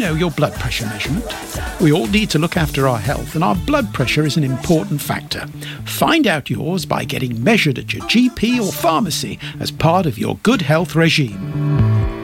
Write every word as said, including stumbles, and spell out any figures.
know your blood pressure measurement? We all need to look after our health, and our blood pressure is an important factor. Find out yours by getting measured at your G P or pharmacy as part of your good health regime.